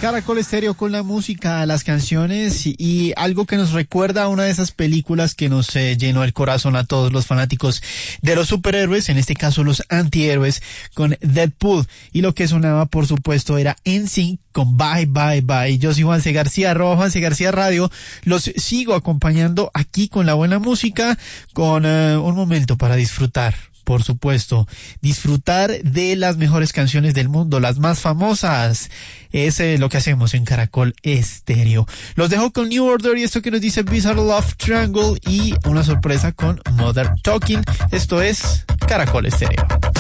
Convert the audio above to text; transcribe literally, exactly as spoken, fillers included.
Caracol Estéreo con la música, las canciones y, y algo que nos recuerda a una de esas películas que nos eh, llenó el corazón a todos los fanáticos de los superhéroes, en este caso los antihéroes, con Deadpool. Y lo que sonaba, por supuesto, era N Sync con Bye Bye Bye. Yo soy Juanse García, arroba Juanse García Radio. Los sigo acompañando aquí con la buena música, con uh, un momento para disfrutar. Por supuesto, disfrutar de las mejores canciones del mundo, las más famosas. Es eh, lo que hacemos en Caracol Estéreo. Los dejo con New Order y esto que nos dice Bizarre Love Triangle y una sorpresa con Modern Talking. Esto es Caracol Estéreo.